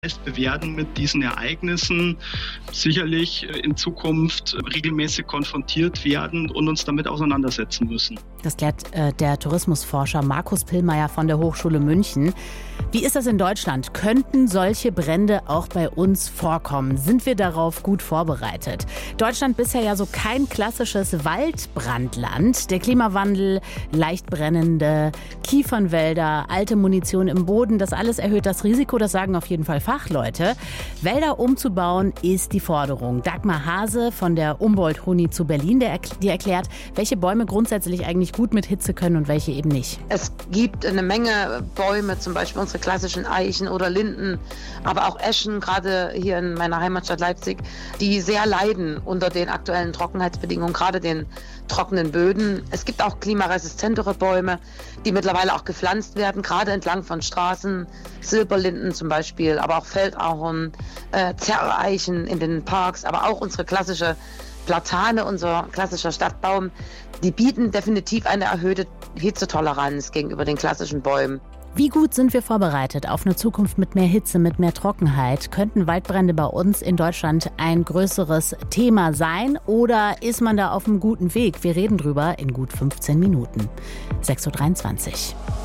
heißt, wir werden mit diesen Ereignissen sicherlich in Zukunft regelmäßig konfrontiert werden und uns damit auseinandersetzen müssen. Das klärt der Tourismusforscher Markus Pillmeier von der Hochschule München. Wie ist das in Deutschland? Könnten solche Brände auch bei uns vorkommen? Sind wir darauf gut vorbereitet? Deutschland bisher ja so kein klassisches Waldbrandland. Der Klimawandel, leicht brennende Kiefernwälder, alte Munition im Boden, das alles erhöht das Risiko, das sagen auf jeden Fall Fachleute. Wälder umzubauen ist die Forderung. Dagmar Hase von der Humboldt-Uni zu Berlin, die erklärt, welche Bäume grundsätzlich eigentlich gut mit Hitze können und welche eben nicht. Es gibt eine Menge Bäume, zum Beispiel unsere klassischen Eichen oder Linden, aber auch Eschen, gerade hier in meiner Heimatstadt Leipzig, die sehr leiden unter den aktuellen Trockenheitsbedingungen, gerade den trockenen Böden. Es gibt auch klimaresistentere Bäume, die mittlerweile auch gepflanzt werden, gerade entlang von Straßen, Silberlinden zum Beispiel, aber auch Feldahorn, Zerreichen in den Parks, aber auch unsere klassische Platane, unser klassischer Stadtbaum, die bieten definitiv eine erhöhte Hitzetoleranz gegenüber den klassischen Bäumen. Wie gut sind wir vorbereitet auf eine Zukunft mit mehr Hitze, mit mehr Trockenheit? Könnten Waldbrände bei uns in Deutschland ein größeres Thema sein oder ist man da auf einem guten Weg? Wir reden drüber in gut 15 Minuten. 6.23 Uhr.